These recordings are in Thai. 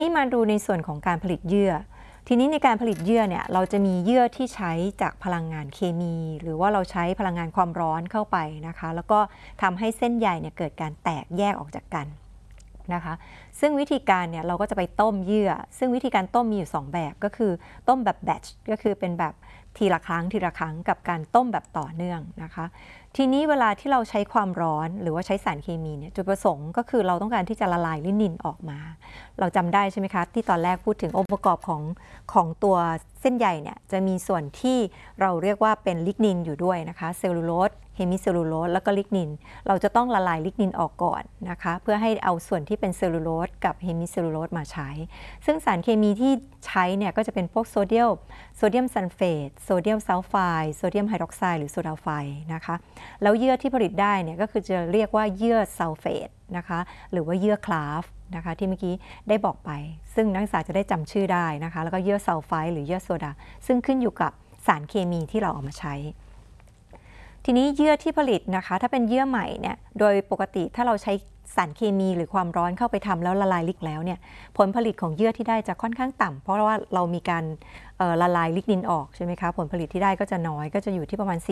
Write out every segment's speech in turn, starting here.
นี่มาดูในส่วนของการผลิตเยื่อทีนี้ในการผลิตเยื่อเนี่ยเราจะมีเยื่อที่ใช้จากพลังงานเคมี หรือว่าเราใช้พลังงานความร้อนเข้าไปนะคะแล้วก็ทำให้เส้นใยเนี่ยเกิดการแตกแยกออกจากกันนะคะซึ่งวิธีการเนี่ยเราก็จะไปต้มเยื่อซึ่งวิธีการต้มมีอยู่2แบบก็คือต้มแบบแบทช์ก็คือเป็นแบบทีละครั้งกับการต้มแบบต่อเนื่องนะคะทีนี้เวลาที่เราใช้ความร้อนหรือว่าใช้สารเคมีเนี่ยจุดประสงค์ก็คือเราต้องการที่จะละลายลินินออกมาเราจำได้ใช่ไหมคะที่ตอนแรกพูดถึงองค์ประกอบของตัวเส้นใยเนี่ยจะมีส่วนที่เราเรียกว่าเป็นลิกนินอยู่ด้วยนะคะเซลลูโลสเฮมิเซลลูโลสแล้วก็ลิกนินเราจะต้องละลายลิกนินออกก่อนนะคะเพื่อให้เอาส่วนที่เป็นเซลลูโลสกับเฮมิเซลลูโลสมาใช้ซึ่งสารเคมีที่ใช้เนี่ยก็จะเป็นพวกโซเดียมซัลเฟตโซเดียมซัลไฟด์โซเดียมไฮดรอกไซด์หรือโซดาไฟด์นะคะแล้วเยื่อที่ผลิตได้เนี่ยก็คือจะเรียกว่าเยื่อซัลเฟตนะคะหรือว่าเยื่อคลาฟนะคะที่เมื่อกี้ได้บอกไปซึ่งนักศึกษาจะได้จำชื่อได้นะคะแล้วก็เยื่อซัลไฟด์หรือเยื่อโซดาซึ่งขึ้นอยู่กับสารเคมีที่เราเอามาใช้ทีนี้เยื่อที่ผลิตนะคะถ้าเป็นเยื่อใหม่เนี่ยโดยปกติถ้าเราใช้สารเคมีหรือความร้อนเข้าไปทำแล้วละลายลิกแล้วเนี่ยผลผลิตของเยื่อที่ได้จะค่อนข้างต่ำเพราะว่าเรามีการละลายลิกนินออกใช่ไหมคะผลผลิตที่ได้ก็จะน้อยก็จะอยู่ที่ประมาณ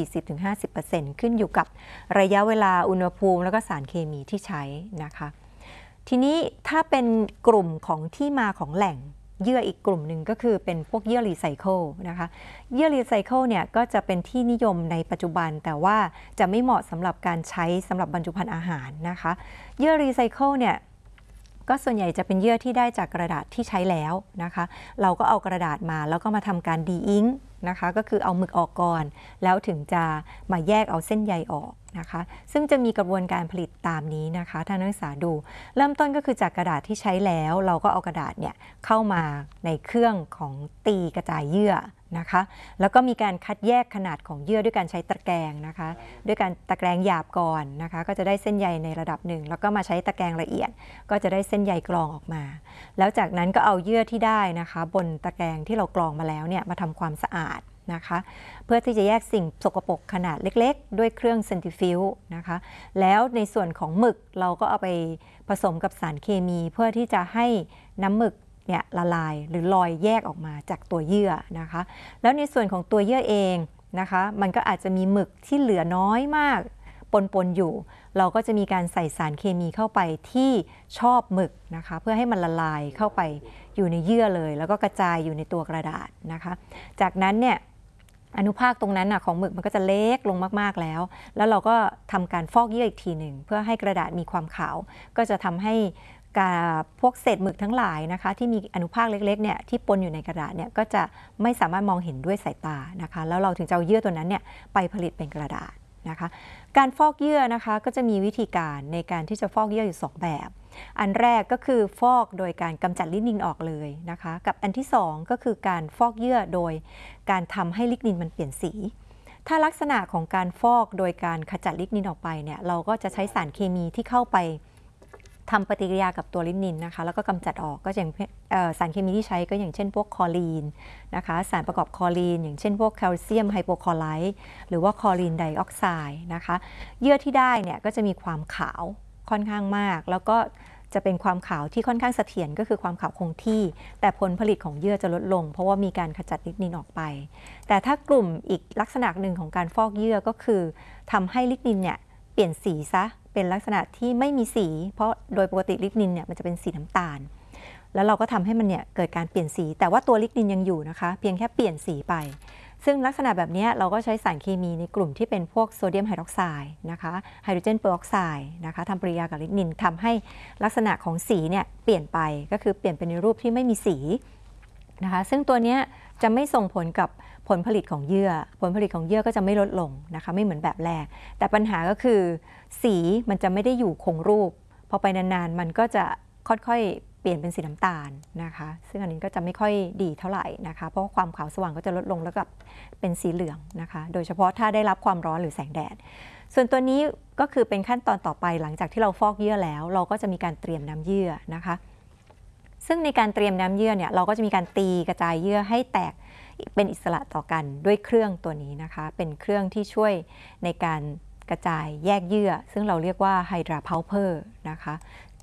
40-50% ขึ้นอยู่กับระยะเวลาอุณหภูมิแล้วก็สารเคมีที่ใช้นะคะทีนี้ถ้าเป็นกลุ่มของที่มาของแหล่งเยื่ออีกกลุ่มหนึ่งก็คือเป็นพวกเยื่อรีไซเคิลนะคะเยื่อรีไซเคิลเนี่ยก็จะเป็นที่นิยมในปัจจุบันแต่ว่าจะไม่เหมาะสำหรับการใช้สำหรับบรรจุภัณฑ์อาหารนะคะเยื่อรีไซเคิลเนี่ยก็ส่วนใหญ่จะเป็นเยื่อที่ได้จากกระดาษที่ใช้แล้วนะคะเราก็เอากระดาษมาแล้วก็มาทำการดีอิงค์นะคะก็คือเอาหมึกออกก่อนแล้วถึงจะมาแยกเอาเส้นใยออกนะคะซึ่งจะมีกระบวนการผลิตตามนี้นะคะถ้านักศึกษาดูเริ่มต้นก็คือจากกระดาษที่ใช้แล้วเราก็เอากระดาษเนี่ยเข้ามาในเครื่องของตีกระจายเยื่อนะคะแล้วก็มีการคัดแยกขนาดของเยื่อด้วยการใช้ตะแกรงนะคะด้วยการตะแกรงหยาบก่อนนะคะก็จะได้เส้นใยในระดับหนึ่งแล้วก็มาใช้ตะแกรงละเอียดก็จะได้เส้นใยกรองออกมาแล้วจากนั้นก็เอาเยื่อที่ได้นะคะบนตะแกรงที่เรากรองมาแล้วเนี่ยมาทำความสะอาดนะคะเพื่อที่จะแยกสิ่งสกปรกขนาดเล็กๆด้วยเครื่องเซนทริฟิวจ์นะคะแล้วในส่วนของหมึกเราก็เอาไปผสมกับสารเคมีเพื่อที่จะให้น้ำหมึกเนี่ยละลายหรือลอยแยกออกมาจากตัวเยื่อนะคะแล้วในส่วนของตัวเยื่อเองนะคะมันก็อาจจะมีหมึกที่เหลือน้อยมากปนอยู่เราก็จะมีการใส่สารเคมีเข้าไปที่ชอบหมึกนะคะเพื่อให้มันละลายเข้าไปอยู่ในเยื่อเลยแล้วก็กระจายอยู่ในตัวกระดาษนะคะจากนั้นเนี่ยอนุภาคตรงนั้นของหมึกมันก็จะเล็กลงมากๆแล้วเราก็ทำการฟอกเยื่ออีกทีหนึ่งเพื่อให้กระดาษมีความขาวก็จะทำให้พวกเศษหมึกทั้งหลายนะคะที่มีอนุภาคเล็กๆเนี่ยที่ปนอยู่ในกระดาษเนี่ยก็จะไม่สามารถมองเห็นด้วยสายตานะคะแล้วเราถึงจะเอาเยื่อตัวนั้นเนี่ยไปผลิตเป็นกระดาษนะคะการฟอกเยื่อนะคะก็จะมีวิธีการในการที่จะฟอกเยื่ออยู่2แบบอันแรกก็คือฟอกโดยการกำจัดลิกนินออกเลยนะคะกับอันที่2ก็คือการฟอกเยื่อโดยการทำให้ลิกนินมันเปลี่ยนสีถ้าลักษณะของการฟอกโดยการขจัดลิกนินออกไปเนี่ยเราก็จะใช้สารเคมีที่เข้าไปทำปฏิกิริยากับตัวลิกนินนะคะแล้วก็กำจัดออกก็อย่างสารเคมีที่ใช้ก็อย่างเช่นพวกคลอรีนนะคะสารประกอบคลอรีนอย่างเช่นพวกแคลเซียมไฮโปคลอไรด์หรือว่าคลอรีนไดออกไซด์นะคะเยื่อที่ได้เนี่ยก็จะมีความขาวค่อนข้างมากแล้วก็จะเป็นความขาวที่ค่อนข้างเสถียรก็คือความขาวคงที่แต่ผลผลิตของเยื่อจะลดลงเพราะว่ามีการขจัดลิกนินออกไปแต่ถ้ากลุ่มอีกลักษณะหนึ่งของการฟอกเยื่อก็คือทำให้ลิกนินเนี่ยเปลี่ยนสีซะเป็นลักษณะที่ไม่มีสีเพราะโดยปกติลิกนินเนี่ยมันจะเป็นสีน้ำตาลแล้วเราก็ทำให้มันเนี่ยเกิดการเปลี่ยนสีแต่ว่าตัวลิกนินยังอยู่นะคะเพียงแค่เปลี่ยนสีไปซึ่งลักษณะแบบนี้เราก็ใช้สารเคมีในกลุ่มที่เป็นพวกโซเดียมไฮดรอกไซด์นะคะไฮโดรเจนเปอร์ออกไซด์นะคะทำปฏิกิริยากับลิกนินทำให้ลักษณะของสีเนี่ยเปลี่ยนไปก็คือเปลี่ยนเป็นในรูปที่ไม่มีสีนะคะซึ่งตัวนี้จะไม่ส่งผลกับผลผลิตของเยื่อผลผลิตของเยื่อก็จะไม่ลดลงนะคะไม่เหมือนแบบแรกแต่ปัญหาก็คือสีมันจะไม่ได้อยู่คงรูปพอไปนานๆมันก็จะค่อยๆเปลี่ยนเป็นสีน้ำตาลนะคะซึ่งอันนี้ก็จะไม่ค่อยดีเท่าไหร่นะคะเพราะว่าความขาวสว่างก็จะลดลงแล้วก็เป็นสีเหลืองนะคะโดยเฉพาะถ้าได้รับความร้อนหรือแสงแดดส่วนตัวนี้ก็คือเป็นขั้นตอนต่อไปหลังจากที่เราฟอกเยื่อแล้วเราก็จะมีการเตรียมน้ำเยื่อนะคะซึ่งในการเตรียมน้ำเยื่อเนี่ยเราก็จะมีการตีกระจายเยื่อให้แตกเป็นอิสระต่อกันด้วยเครื่องตัวนี้นะคะเป็นเครื่องที่ช่วยในการกระจายแยกเยื่อซึ่งเราเรียกว่าไฮดราเพาเพอร์นะคะ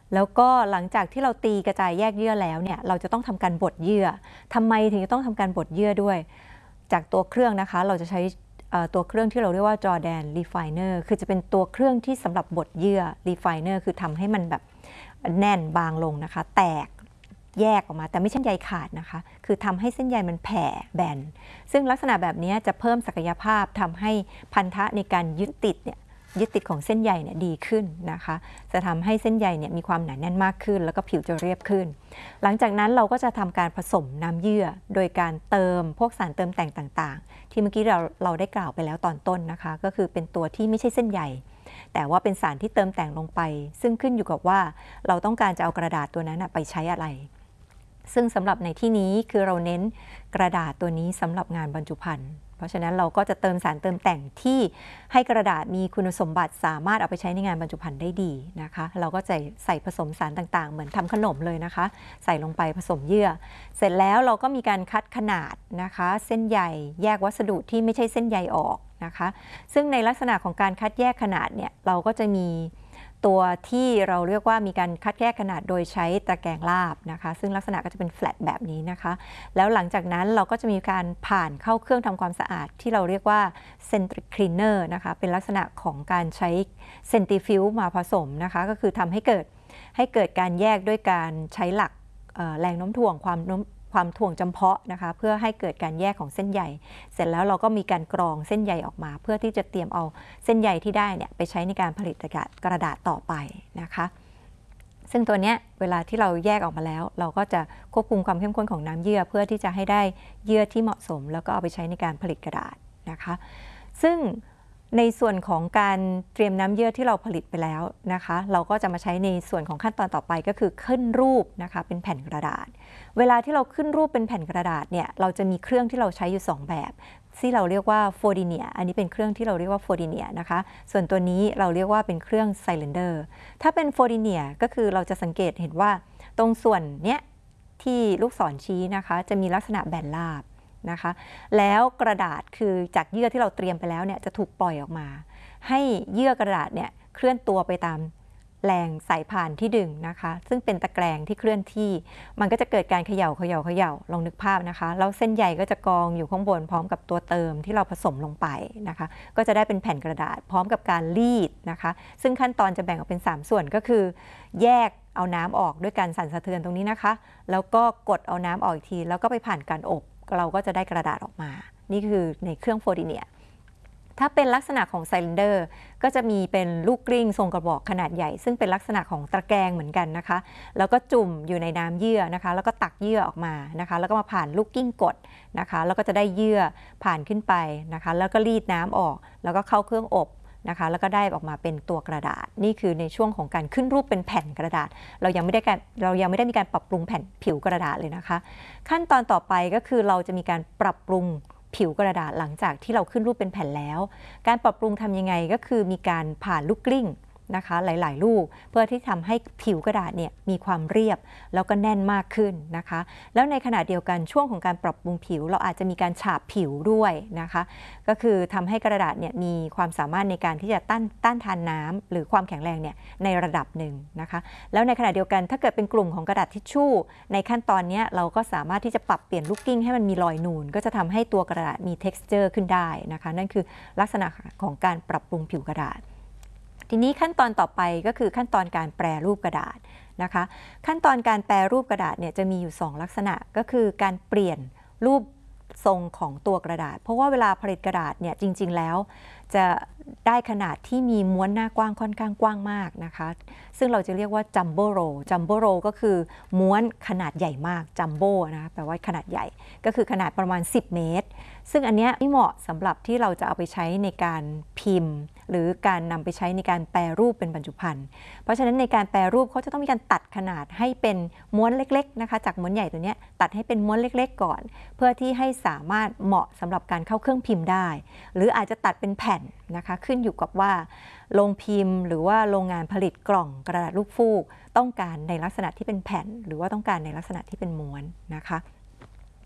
แล้วก็หลังจากที่เราตีกระจายแยกเยื่อแล้วเนี่ยเราจะต้องทำการบดเยื่อทำไมถึงจะต้องทำการบดเยื่อด้วยจากตัวเครื่องนะคะเราจะใช้ตัวเครื่องที่เราเรียกว่า Jordan Refiner คือจะเป็นตัวเครื่องที่สำหรับบดเยื่อ Refiner คือทำให้มันแบบแน่นบางลงนะคะแตกแยกออกมาแต่ไม่ใช่ใยขาดนะคะคือทำให้เส้นใยมันแผ่แบนซึ่งลักษณะแบบนี้จะเพิ่มศักยภาพทำให้พันธะในการยึดติดของเส้นใยเนี่ยดีขึ้นนะคะจะทำให้เส้นใยเนี่ยมีความหนาแน่นมากขึ้นแล้วก็ผิวจะเรียบขึ้นหลังจากนั้นเราก็จะทำการผสมน้ำเยื่อโดยการเติมพวกสารเติมแต่งต่างๆที่เมื่อกี้เราได้กล่าวไปแล้วตอนต้นนะคะก็คือเป็นตัวที่ไม่ใช่เส้นใยแต่ว่าเป็นสารที่เติมแต่งลงไปซึ่งขึ้นอยู่กับว่าเราต้องการจะเอากระดาษตัวนั้นไปใช้อะไรซึ่งสำหรับในที่นี้คือเราเน้นกระดาษตัวนี้สำหรับงานบรรจุภัณฑ์เพราะฉะนั้นเราก็จะเติมสารเติมแต่งที่ให้กระดาษมีคุณสมบัติสามารถเอาไปใช้ในงานบรรจุภัณฑ์ได้ดีนะคะเราก็จะใส่ผสมสารต่างๆเหมือนทำขนมเลยนะคะใส่ลงไปผสมเยื่อเสร็จแล้วเราก็มีการคัดขนาดนะคะเส้นใยแยกวัสดุที่ไม่ใช่เส้นใยออกนะคะซึ่งในลักษณะของการคัดแยกขนาดเนี่ยเราก็จะมีตัวที่เราเรียกว่ามีการคัดแยกขนาดโดยใช้ตะแกรงลาบนะคะซึ่งลักษณะก็จะเป็นแฟลตแบบนี้นะคะแล้วหลังจากนั้นเราก็จะมีการผ่านเข้าเครื่องทำความสะอาดที่เราเรียกว่าเซนทริคลีนเนอร์นะคะเป็นลักษณะของการใช้เซนติฟิวมาผสมนะคะก็คือทำให้เกิดการแยกด้วยการใช้หลักแรงโน้มถ่วงความถ่วงจำเพาะนะคะเพื่อให้เกิดการแยกของเส้นใยเสร็จแล้วเราก็มีการกรองเส้นใยออกมาเพื่อที่จะเตรียมเอาเส้นใยที่ได้เนี่ยไปใช้ในการผลิตกระดาษต่อไปนะคะซึ่งตัวนี้เวลาที่เราแยกออกมาแล้วเราก็จะควบคุมความเข้มข้นของน้ำเยื่อเพื่อที่จะให้ได้เยื่อที่เหมาะสมแล้วก็เอาไปใช้ในการผลิตกระดาษนะคะซึ่งในส่วนของการเตรียมน้ำเยื่อที่เราผลิตไปแล้วนะคะเราก็จะมาใช้ในส่วนของขั้นตอนต่อไปก็คือขึ้นรูปนะคะเป็นแผ่นกระดาษเวลาที่เราขึ้นรูปเป็นแผ่นกระดาษเนี่ยเราจะมีเครื่องที่เราใช้อยู่2แบบที่เราเรียกว่าโฟดิเนียอันนี้เป็นเครื่องที่เราเรียกว่าโฟดิเนียนะคะส่วนตัวนี้เราเรียกว่าเป็นเครื่องไซเลนเดอร์ถ้าเป็นโฟดิเนียก็คือเราจะสังเกตเห็นว่าตรงส่วนเนี้ยที่ลูกศรชี้นะคะจะมีลักษณะแบนราบนะคะแล้วกระดาษคือจากเยื่อที่เราเตรียมไปแล้วเนี่ยจะถูกปล่อยออกมาให้เยื่อกระดาษเนี่ยเคลื่อนตัวไปตามแรงสายพานที่ดึงนะคะซึ่งเป็นตะแกรงที่เคลื่อนที่มันก็จะเกิดการเขย่าลองนึกภาพนะคะแล้วเส้นใยก็จะกองอยู่ข้างบนพร้อมกับตัวเติมที่เราผสมลงไปนะคะก็จะได้เป็นแผ่นกระดาษพร้อมกับการรีดนะคะซึ่งขั้นตอนจะแบ่งออกเป็น3ส่วนก็คือแยกเอาน้ำออกด้วยการสั่นสะเทือนตรงนี้นะคะแล้วก็กดเอาน้ำออกอีกทีแล้วก็ไปผ่านการอบเราก็จะได้กระดาษออกมานี่คือในเครื่องโฟดิเนียถ้าเป็นลักษณะของไซลินเดอร์ก็จะมีเป็นลูกกลิ้งทรงกระบอกขนาดใหญ่ซึ่งเป็นลักษณะของตะแกรงเหมือนกันนะคะแล้วก็จุ่มอยู่ในน้ำเยื่อนะคะแล้วก็ตักเยื่อออกมานะคะแล้วก็มาผ่านลูกกิ้งกดนะคะแล้วก็จะได้เยื่อผ่านขึ้นไปนะคะแล้วก็รีดน้ำออกแล้วก็เข้าเครื่องอบนะคะแล้วก็ได้ออกมาเป็นตัวกระดาษนี่คือในช่วงของการขึ้นรูปเป็นแผ่นกระดาษเรายังไม่ได้มีการปรับปรุงแผ่นผิวกระดาษเลยนะคะขั้นตอนต่อไปก็คือเราจะมีการปรับปรุงผิวกระดาษหลังจากที่เราขึ้นรูปเป็นแผ่นแล้วการปรับปรุงทำยังไงก็คือมีการผ่านลูกกลิ้งนะคะหลายๆลูกเพื่อที่ทำให้ผิวกระดาษเนี่ยมีความเรียบแล้วก็แน่นมากขึ้นนะคะแล้วในขณะเดียวกันช่วงของการปรับปรุงผิวเราอาจจะมีการฉาบผิวด้วยนะคะก็คือทำให้กระดาษเนี่ยมีความสามารถในการที่จะต้านทานน้ำหรือความแข็งแรงเนี่ยในระดับหนึ่งนะคะแล้วในขณะเดียวกันถ้าเกิดเป็นกลุ่มของกระดาษทิชชู่ในขั้นตอนนี้เราก็สามารถที่จะปรับเปลี่ยนลูกกิ้งให้มันมีรอยนูนก็จะทำให้ตัวกระดาษมี texture ขึ้นได้นะคะนั่นคือลักษณะของการปรับปรุงผิวกระดาษทีนี้ขั้นตอนต่อไปก็คือขั้นตอนการแปรรูปกระดาษนะคะขั้นตอนการแปรรูปกระดาษเนี่ยจะมีอยู่2ลักษณะก็คือการเปลี่ยนรูปทรงของตัวกระดาษเพราะว่าเวลาผลิตกระดาษเนี่ยจริงๆแล้วจะได้ขนาดที่มีม้วนหน้ากว้างค่อนข้างกว้างมากนะคะซึ่งเราจะเรียกว่าจัมโบ้โรก็คือม้วนขนาดใหญ่มากจัมโบ้นะแปลว่าขนาดใหญ่ก็คือขนาดประมาณ10 เมตรซึ่งอันนี้ไม่เหมาะสำหรับที่เราจะเอาไปใช้ในการพิมพ์หรือการนำไปใช้ในการแปรรูปเป็นบรรจุภัณฑ์เพราะฉะนั้นในการแปรรูปเขาจะต้องมีการตัดขนาดให้เป็นม้วนเล็กๆนะคะจากม้วนใหญ่ตัวนี้ตัดให้เป็นม้วนเล็กๆก่อนเพื่อที่ให้สามารถเหมาะสำหรับการเข้าเครื่องพิมพ์ได้หรืออาจจะตัดเป็นแผ่นนะคะขึ้นอยู่กับว่าโรงพิมพ์หรือว่าโรงงานผลิตกล่องกระดาษลูกฟูกต้องการในลักษณะที่เป็นแผ่นหรือว่าต้องการในลักษณะที่เป็นม้วนนะคะ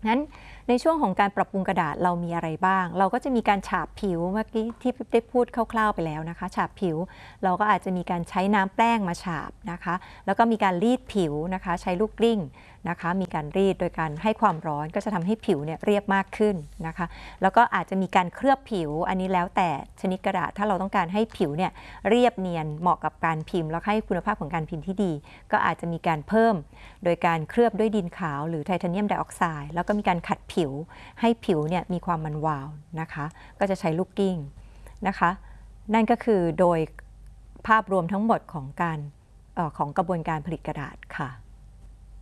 นั้นในช่วงของการปรับปรุงกระดาษเรามีอะไรบ้าง เราก็จะมีการฉาบผิวเมื่อกี้ที่ได้พูดคร่าวๆไปแล้วนะคะฉาบผิวเราก็อาจจะมีการใช้น้ำแป้งมาฉาบนะคะแล้วก็มีการรีดผิวนะคะใช้ลูกกลิ้งนะคะมีการรีดโดยการให้ความร้อนก็จะทำให้ผิวเนี่ยเรียบมากขึ้นนะคะแล้วก็อาจจะมีการเคลือบผิวอันนี้แล้วแต่ชนิดกระดาษถ้าเราต้องการให้ผิวเนี่ยเรียบเนียนเหมาะกับการพิมพ์แล้วให้คุณภาพของการพิมพ์ที่ดีก็อาจจะมีการเพิ่มโดยการเคลือบด้วยดินขาวหรือไทเทเนียมไดออกไซด์แล้วก็มีการขัดผิวให้ผิวเนี่ยมีความมันวาวนะคะก็จะใช้ลูกกิ้งนะคะนั่นก็คือโดยภาพรวมทั้งหมดของการของกระบวนการผลิตกระดาษค่ะ